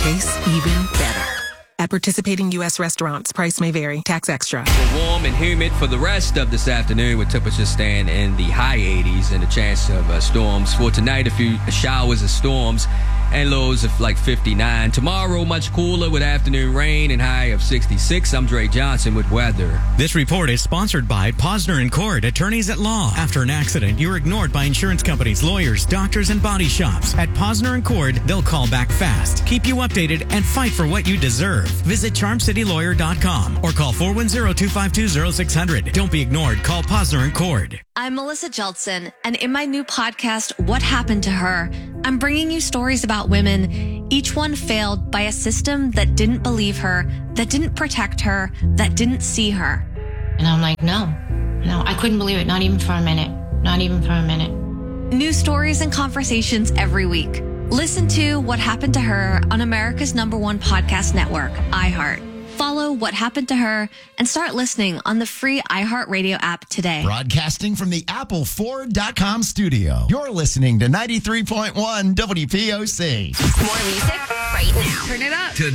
tastes even better. At participating U.S. restaurants, price may vary. Tax extra. Warm and humid for the rest of this afternoon with temperatures staying in the high 80s and a chance of storms. For tonight, a few showers and storms and lows of like 59. Tomorrow, much cooler with afternoon rain and high of 66. I'm Dre Johnson with weather. This report is sponsored by Posner & Cord, attorneys at law. After an accident, you're ignored by insurance companies, lawyers, doctors, and body shops. At Posner & Cord, they'll call back fast, keep you updated, and fight for what you deserve. Visit CharmCityLawyer.com or call 410-252-0600. Don't be ignored. Call Posner & Cord. I'm Melissa Jeltsin, and in my new podcast, What Happened to Her, I'm bringing you stories about women, each one failed by a system that didn't believe her, that didn't protect her, that didn't see her. And I'm like, no, I couldn't believe it. Not even for a minute. Not even for a minute. New stories and conversations every week. Listen to What Happened to Her on America's #1 podcast network, iHeart. Follow What Happened to Her and start listening on the free iHeartRadio app today. Broadcasting from the AppleFord.com studio. You're listening to 93.1 WPOC. More music right now. Turn it up.